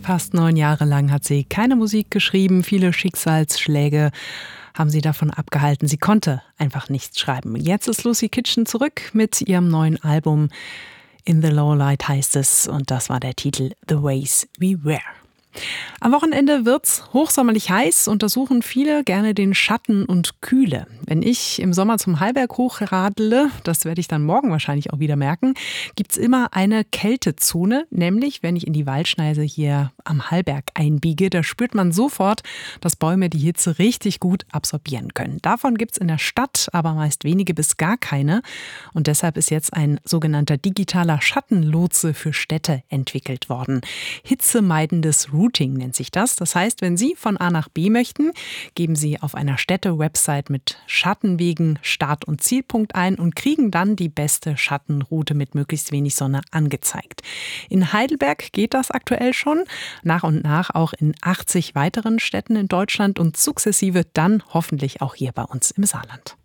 Fast 9 Jahre lang hat sie keine Musik geschrieben. Viele Schicksalsschläge haben sie davon abgehalten. Sie konnte einfach nichts schreiben. Jetzt ist Lucy Kitchen zurück mit ihrem neuen Album. In the Lowlight heißt es, und das war der Titel The Ways We Were. Am Wochenende wird's hochsommerlich heiß und da suchen viele gerne den Schatten und Kühle. Wenn ich im Sommer zum Hallberg hochradle, das werde ich dann morgen wahrscheinlich auch wieder merken, gibt's immer eine Kältezone, nämlich wenn ich in die Waldschneise hier am Hallberg einbiege, da spürt man sofort, dass Bäume die Hitze richtig gut absorbieren können. Davon gibt's in der Stadt aber meist wenige bis gar keine und deshalb ist jetzt ein sogenannter digitaler Schattenlotse für Städte entwickelt worden. Hitzemeidendes Routing nennt sich das. Das heißt, wenn Sie von A nach B möchten, geben Sie auf einer Städte-Website mit Schattenwegen Start- und Zielpunkt ein und kriegen dann die beste Schattenroute mit möglichst wenig Sonne angezeigt. In Heidelberg geht das aktuell schon, nach und nach auch in 80 weiteren Städten in Deutschland und sukzessive dann hoffentlich auch hier bei uns im Saarland.